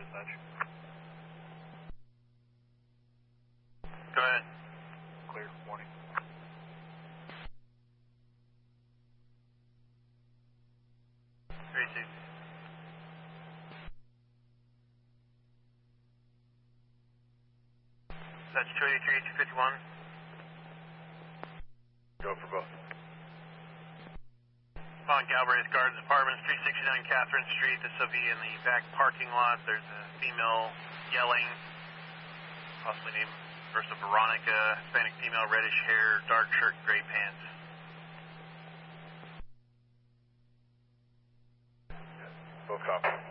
dispatch. Go ahead. Clear, morning. Receive. That's 283, 251. Go for both. On Galbraith Gardens Apartments, 369 Catherine Street. This will be in the back parking lot. There's a female yelling, possibly named Versa Veronica, Hispanic female, reddish hair, dark shirt, gray pants. Both copies.